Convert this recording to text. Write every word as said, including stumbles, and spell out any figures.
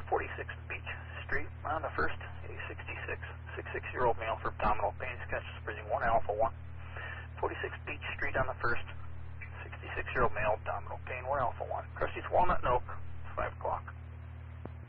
forty-six Beach Street on the first, a sixty-six, sixty-six-year-old male for abdominal pain, sketches breathing one alpha one. forty-six Beach Street on the first, sixty-six-year-old male, abdominal pain, one alpha one. Krusty's Walnut and Oak,